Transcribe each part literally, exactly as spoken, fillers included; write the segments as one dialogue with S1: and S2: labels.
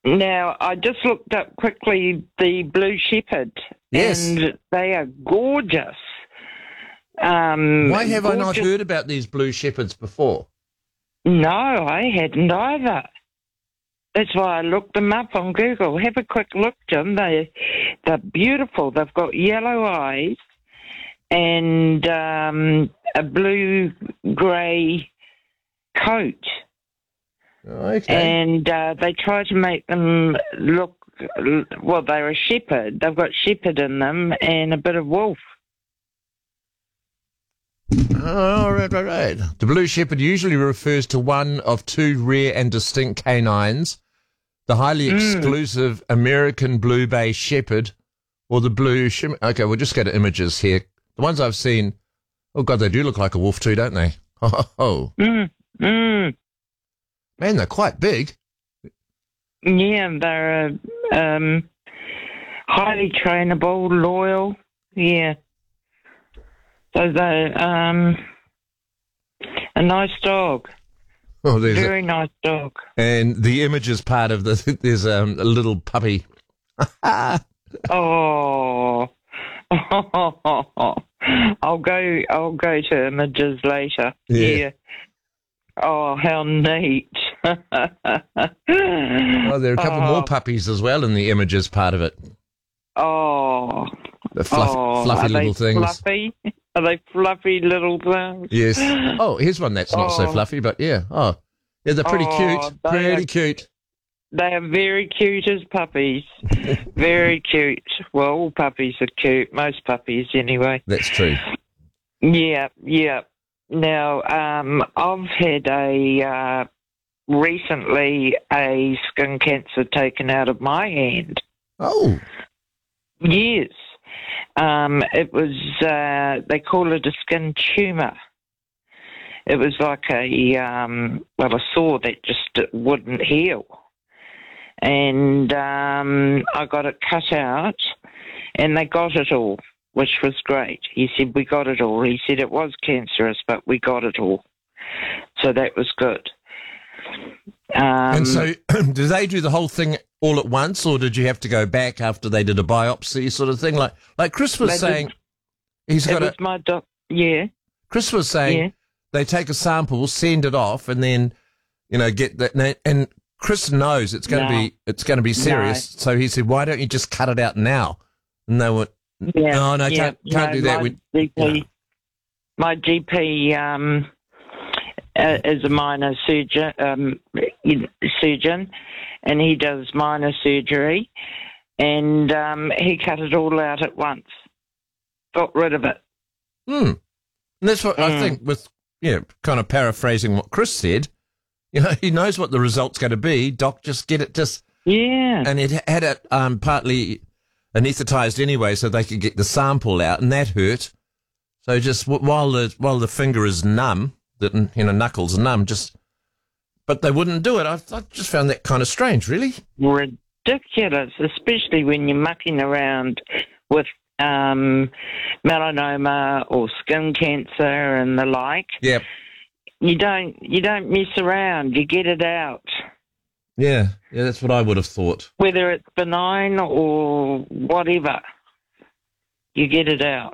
S1: Now, I just looked up quickly the Blue Shepherd,
S2: Yes.
S1: and they are gorgeous. Um,
S2: Why have
S1: gorgeous.
S2: I not heard about these Blue Shepherds before?
S1: No, I hadn't either. That's why I looked them up on Google. Have a quick look, Jim. They, they're beautiful. They've got yellow eyes and um, a blue-grey coat.
S2: Okay.
S1: And uh, they try to make them look, well, they're a shepherd. They've got shepherd in them and a bit of wolf.
S2: Oh, right, right, right. The Blue Shepherd usually refers to one of two rare and distinct canines, the highly
S1: Mm.
S2: exclusive American Blue Bay Shepherd or the Blue Shim. Okay, we'll just go to images here. The ones I've seen, oh, God, they do look like a wolf too, don't they? Oh,
S1: Mm, mm.
S2: man, they're quite big.
S1: Yeah, they're uh, um, highly trainable, loyal. Yeah. So they're um, a nice dog.
S2: Oh, there's
S1: Very
S2: a,
S1: nice dog.
S2: and the images part of the, there's um, a little puppy.
S1: Oh. I'll go I'll go to images later.
S2: Yeah.
S1: Yeah. Oh, how neat.
S2: Oh, there are a couple
S1: Oh.
S2: more puppies as well in the images part of it.
S1: Oh.
S2: The fluff,
S1: oh,
S2: fluffy
S1: are
S2: little
S1: they
S2: things.
S1: Fluffy? Are they fluffy little things?
S2: Yes. Oh, here's one that's not so
S1: Oh.
S2: fluffy, but yeah. Oh, yeah, they're pretty
S1: Oh,
S2: cute.
S1: they
S2: Pretty
S1: are-
S2: cute.
S1: They are very cute as puppies. Very cute. Well, all puppies are cute. Most puppies, anyway.
S2: That's true.
S1: Yeah, yeah. Now, um, I've had a uh, recently a skin cancer taken out of my hand.
S2: Oh,
S1: Yes. Um, it was, uh, they call it a skin tumour. It was like a, um, well, a sore that just wouldn't heal. And um, I got it cut out, and they got it all, which was great. He said, we got it all. He said it was cancerous, but we got it all. So that was good. Um,
S2: and so did they do the whole thing all at once, or did you have to go back after they did a biopsy sort of thing? Like like Chris was
S1: They
S2: saying,
S1: did-
S2: he's
S1: it
S2: got
S1: was
S2: a,
S1: my doc. Yeah,
S2: Chris was saying
S1: yeah.
S2: they take a sample, send it off, and then, you know, get that, and- and Chris knows it's going to
S1: No.
S2: be, it's going to be serious. So he said, why don't you just cut it out now? And they went,
S1: Yeah,
S2: no, no,
S1: yeah,
S2: can't, can't
S1: no,
S2: do that.
S1: My
S2: We,
S1: G P,
S2: you know.
S1: my G P um, uh, is a minor surgeon, um, surgeon, and he does minor surgery, and um, he cut it all out at once, got rid of it.
S2: Hmm. And that's what I
S1: Mm.
S2: think with, you know, kind of paraphrasing what Chris said, you know, he knows what the result's going to be. Doc, just get it, just,
S1: Yeah,
S2: and it had it um, partly anaesthetized anyway so they could get the sample out, and that hurt. So just w- while the while the finger is numb, the, you know, knuckles are numb, just, but they wouldn't do it. I, I just found that kind of strange, really.
S1: ridiculous, especially when you're mucking around with um, melanoma or skin cancer and the like.
S2: Yep.
S1: You don't you don't mess around. You get it out,
S2: Yeah, yeah, that's what I would have thought.
S1: whether it's benign or whatever. You get it out.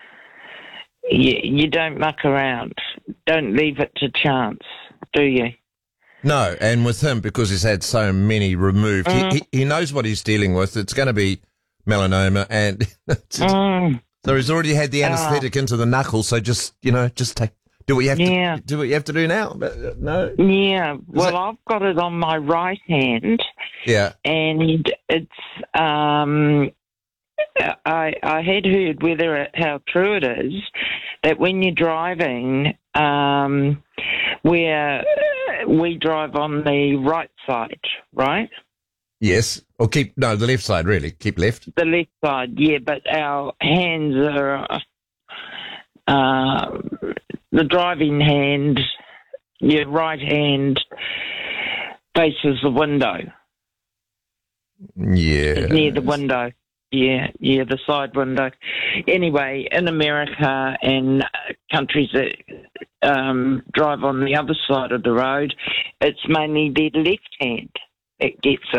S1: You, you don't muck around. Don't leave it to chance, do you?
S2: No, and with him, because he's had so many removed,
S1: Mm.
S2: he, he he knows what he's dealing with. It's going to be melanoma, and it's,
S1: Mm,
S2: so he's already had the
S1: Ah.
S2: anaesthetic into the knuckle. So just, you know, just take do what you have
S1: Yeah.
S2: to do. What you have to do now. But uh, no,
S1: yeah. Well,
S2: it-
S1: I've got it on my right hand.
S2: yeah,
S1: And it's um, I I had heard whether it, how true it is that when you're driving, um, where we drive on the right side, right?
S2: yes, or keep no the left side really. Keep left.
S1: The left side, yeah, but our hands are uh, the driving hand, your right hand faces the window.
S2: Yeah,
S1: Near the window. Yeah, yeah, the side window. Anyway, in America and uh, countries that um, drive on the other side of the road, it's mainly their left hand that gets it.